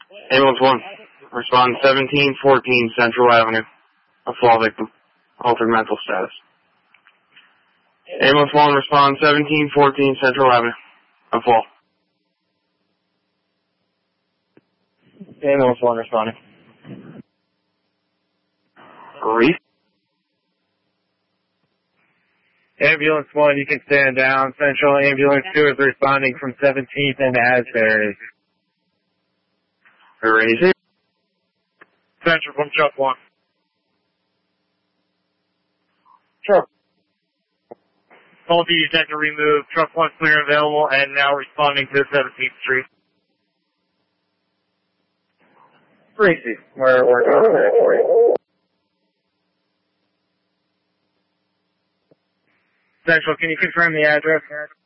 Ambulance 1, respond 1714 Central Avenue. A fall victim. Altered mental status. Ambulance 1, respond 1714 Central Avenue. A fall. Ambulance 1 responding. Reese? Ambulance 1, you can stand down. Central Ambulance 2 is responding from 17th and Asbury. Raise. Central from Truck 1. Truck. Faulty detector removed. Truck 1 clear available and now responding to 17th Street. Gracie, we're coming for you. Central, can you confirm the address?